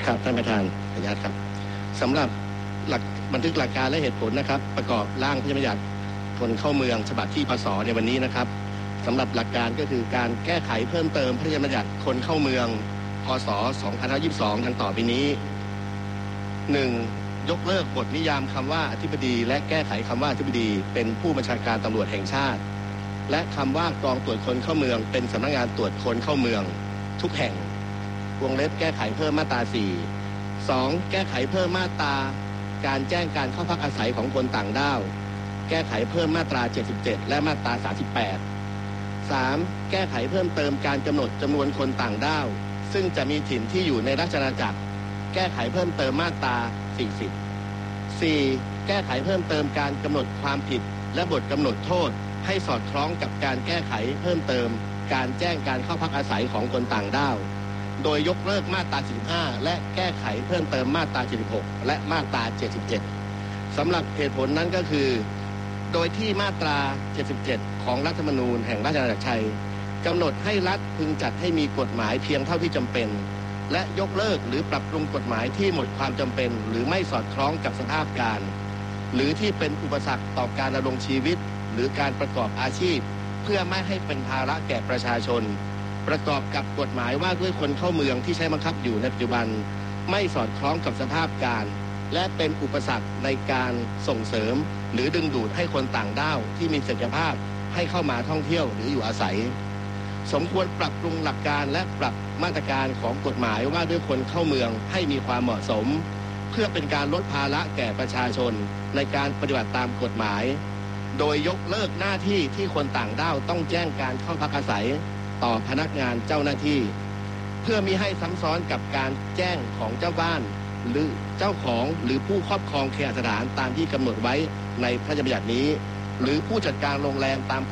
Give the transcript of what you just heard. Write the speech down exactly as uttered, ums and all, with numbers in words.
ครับท่านประธานขออนุญาตครับสำหรับหลักบันทึกหลักการและเหตุผลนะครับประกอบร่างพระราชบัญญัติคนเข้าเมืองฉบับที่พศในวันนี้นะครับสำหรับหลักการก็คือการแก้ไขเพิ่มเติมพระราชบัญญัติคนเข้าเมืองพศสองพันห้าร้อยยี่สิบสองดังต่อไปนี้ หนึ่ง. ยกเลิกบทนิยามคำว่าอธิบดีและแก้ไขคำว่าอธิบดีเป็นผู้บัญชาการตำรวจแห่งชาติและคำว่ากองตรวจคนเข้าเมืองเป็นสำนักงานตรวจคนเข้าเมืองทุกแห่งวงเล็บแก้ไขเพิ่มมาตรา สี่ สอง. แก้ไขเพิ่มมาตราการแจ้งการเข้าพักอาศัยของคนต่างด้าวแก้ไขเพิ่มมาตรา เจ็ดสิบเจ็ด และมาตรา สามสิบแปด สาม. แก้ไขเพิ่มเติมการกำหนดจำนวนคนต่างด้าวซึ่งจะมีถิ่นที่อยู่ในราชอาณาจักรแก้ไขเพิ่มเติมมาตรา สี่สิบ สี่. แก้ไขเพิ่มเติมการกำหนดความผิดและบทกำหนดโทษให้สอดคล้องกับการแก้ไขเพิ่มเติมการแจ้งการเข้าพักอาศัยของคนต่างด้าวโดยยกเลิกมาตรา สี่สิบห้า และแก้ไขเพิ่มเติมมาตรา เจ็ดสิบหก และมาตรา เจ็ดสิบเจ็ด สำหรับเหตุผลนั้นก็คือโดยที่มาตรา เจ็ดสิบเจ็ด ของรัฐธรรมนูญแห่งราชอาณาจักรไทยกำหนดให้รัฐพึงจัดให้มีกฎหมายเพียงเท่าที่จำเป็นและยกเลิกหรือปรับปรุงกฎหมายที่หมดความจำเป็นหรือไม่สอดคล้องกับสภาพการหรือที่เป็นอุปสรรคต่อการดำรงชีวิตหรือการประกอบอาชีพเพื่อไม่ให้เป็นภาระแก่ประชาชนประกอบกับกฎหมายว่าด้วยคนเข้าเมืองที่ใช้บังคับอยู่ในปัจจุบันไม่สอดคล้องกับสภาพการและเป็นอุปสรรคในการส่งเสริมหรือดึงดูดให้คนต่างด้าวที่มีศักยภาพให้เข้ามาท่องเที่ยวหรืออยู่อาศัยสมควรปรับปรุงหลักการและปรับมาตรการของกฎหมายว่าด้วยคนเข้าเมืองให้มีความเหมาะสมเพื่อเป็นการลดภาระแก่ประชาชนในการปฏิบัติตามกฎหมายโดยยกเลิกหน้าที่ที่คนต่างด้าวต้องแจ้งการเข้าพักอาศัยต่อพนักงานเจ้าหน้าที่เพื่อมิให้ซ้ำซ้อนกับการแจ้งของเจ้าบ้านหรือเจ้าของหรือผู้ครอบครองเคหสถานตามที่กำหนดไว้ในพระราชบัญญัตินี้หรือผู้จัดการโรงแรมตาม